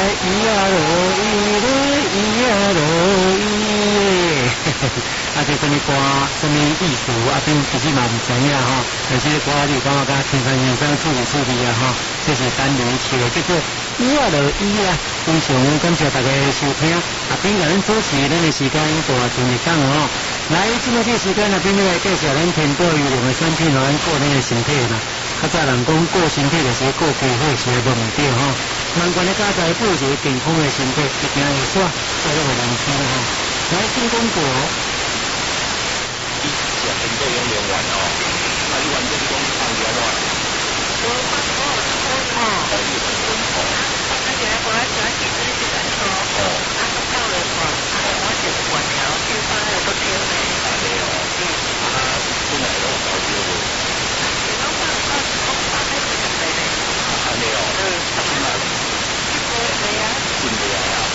咿呀罗咿嘞，咿呀罗咿耶。啊，这什么歌，什么艺术啊，并其实嘛唔知影吼。但是歌你感觉甲天山先生处理处理啊吼，这是单独唱的，叫做咿呀罗咿呀。非常感谢大家收听，啊，并甲咱主持咱的时间大全日讲哦。来，这么这时间啊，并来介绍咱天宝有两个产品和咱个人的身体啦。较早人讲过身体就是过健康，是无唔对吼。难怪咧家在保持健康的身体，一定会耍，才会人生吼。来，进广告。 你食天宝用用完哦，啊，你完全讲放掉了。我放过哦，但是很温和。而且我还喜欢吃这些来说，哦，啊，到了嘛，啊，我就管了，就放在都丢嘞。啊，没有，啊，本来都搞丢的。都放放在这个里面。啊，没有，啊，起码。对呀，进不了啊。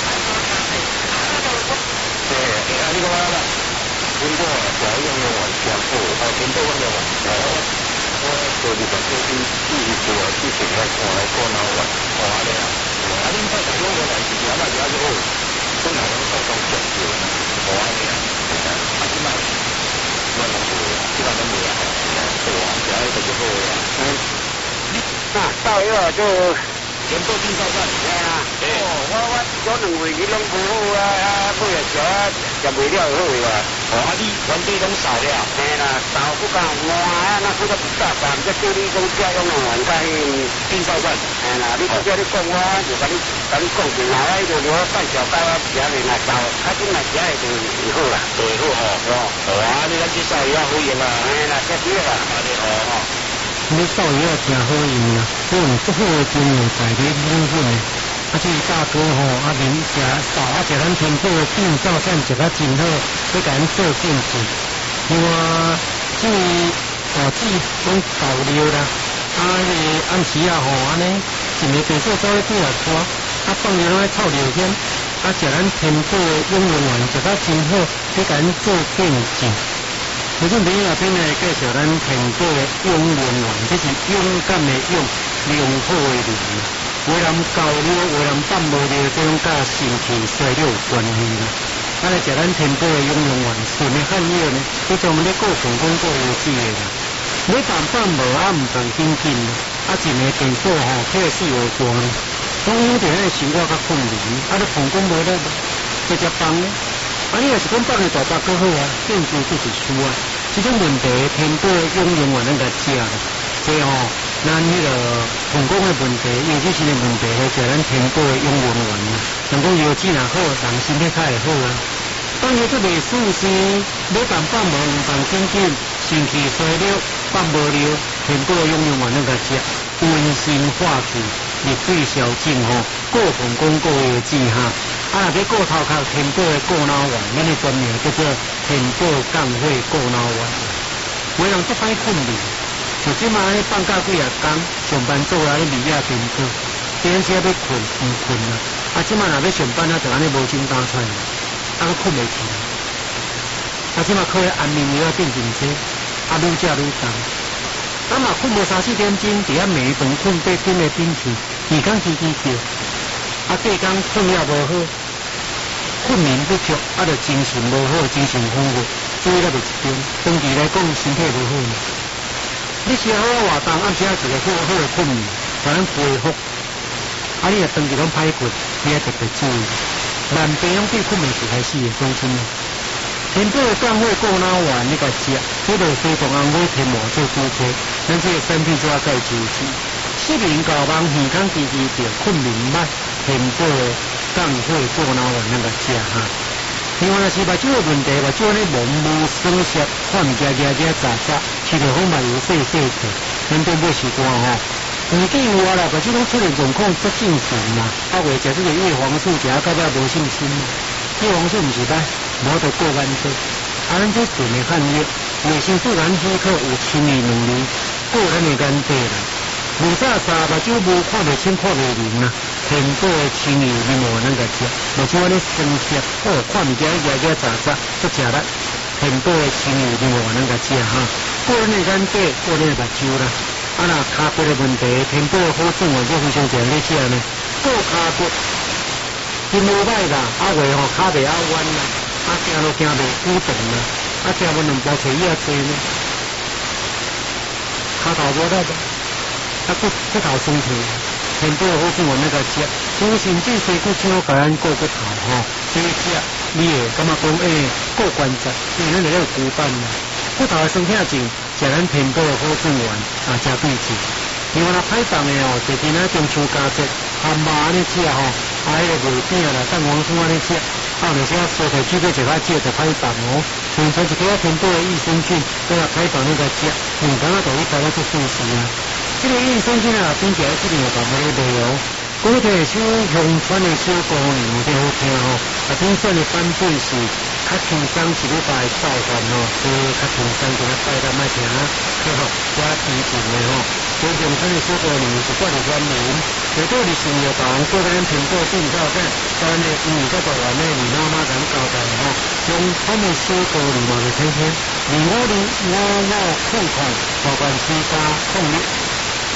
对，啊，你讲啦。经过调用用完全部，天宝用用完，我做日本做第一做之前来看来过脑完，看下咧啊，啊，恁在用用完之前那就好，本来拢在讲接受，看下咧啊，啊，即摆我拢做，即摆拢做啊，做啊，这样就好啦。那到药就天宝金少算，哎呀，我有两位伊拢不好啊，每日食食袂了好啦。哦，啊你原地拢扫了？嘿啦，扫不够换啊，那不得不大办，这叫你讲家用用完甲迄金少算。嘿啦，你叫你讲我就甲你讲一下，啊，就留半小包啊，食咧来扫，啊，今来食的就好啦，就好哦。哦，啊，你咱这扫也好用啊。嘿啦，这对啦，啊你好哦。 你扫也真好用啊，我用足好的经验在你部分的。啊，这大哥吼，啊，连食扫啊，食咱天宝的金少算食较真好，要甲咱做见证。另外，这自种导流啦，啊，暗时啊吼，安尼一个白手走咧边啊拖，啊，放入来臭聊天，啊，食咱天宝的用用完食较真好，要甲咱做见证。有阵朋友啊，边来介绍咱天宝的用用完，这是勇敢的勇，良好的良。为人交流，为人办无了，这种甲身体衰老有关系啦。啊，来食咱天宝的用用完，顺的汉药呢，你专门咧顾成功顾有志的啦。你办无啊，唔同紧紧，啊，一个电数吼，起来4号大呢。讲有点咧生活较困难，啊，你成功无咧，直接放咧。啊，你若是讲放个大包较好啊，变做就是输啊。这种问题，天宝的用用完咱来食啦。这吼，咱迄个成功的问题，尤其是的问题，就咱天宝的用用完啦。人讲药剂若好，人身体较会好啊。当然，这袂输是你办无，唔放紧紧，身体衰了，放无了，天宝的用用完咱来食，温馨化气，热水消症吼，顾成功顾药剂哈。啊，若要顾头壳天宝的顾脑丸，咱的专名叫做天宝降火顾脑丸。为人足歹困眠，就即马咧放假几啊天，上班做啊咧味啊变做，第二时要困唔困啊？啊，即马若要上班啊，就安尼无精打采，啊，佫困袂起来。啊，即马靠咧安眠药变真济，啊，愈食愈重。啊嘛困无3-4点钟，伫遐暝饭困被顶的顶去，耳孔吱吱叫。啊，隔天困了无好，困眠不足，啊，就精神无好，精神恍惚，注意了袂集中，长期来讲身体无好呢。你吃好活动，暗时啊一个好好的困眠，把咱恢复。啊，你若长期拢歹困，你要特别注意。万病拢对困眠是开始的，放心啦。天宝的降火顾脑丸，你甲食，这落西同红花天麻做主体，咱这个产品做啊介注意。失眠搞梦，耳孔吱吱叫，困眠歹。天宝的降火顾脑丸咱甲食哈。另外若是目睭的问题，目睭咧蒙蒙酸涩，看物件杂杂，吃着好目油细细块，咱变做习惯吼。年纪有啊啦，目睭拢出现状况不正常嘛，啊袂食这个叶黄素，食到尾无信心。叶黄素毋是歹，无得过眼做。啊，咱这纯的汉药，维生素含许可有7年2年，过咱的眼底啦。无早三目睭无看袂清，看袂明啦。天宝的7年2年咱甲食，目睭安尼酸涩，哦，看物件杂杂，足食力。天宝的7年2年咱甲食哈，过咱的眼底，过咱的目睭啦。啊，若骹骨的问题，天宝的好转换就非常常咧食呢。过骹骨， 真无歹啦，话吼骹袂晓弯啦，行都行袂久长啦，食无2步腿也济呢，骹头无力啦，骨头酸痛。天宝好像我那个食，所以甚至西骨怎甲咱顾骨头吼，这食你会感觉讲顾关节，因为咱有骨板啦，骨头的酸痛症，食咱天宝好转丸真对治。另外啦，歹重的哦，就是咱中秋佳节汉麻安尼食吼，迄个月饼啦、蛋黄酥安尼食，有些蔬菜水果食较少就歹重哦。所以像一个天宝的益生菌，咱歹重那个食，刚刚就去带咱做素食啊。这个益生菌啊，并且这个有办法来卖哦。古体小乡村的小姑娘真好听哦，平选的反对是较轻松一礼拜早饭哦，所以较轻松就较快乐卖听啊，加甜甜的哦。小乡村的小姑娘是惯的原名，绝对是生活大王做咱苹果订到这，咱的甲大王的二妈妈咱交代哦，用他们小姑娘的天天，05055505，保管居家控力。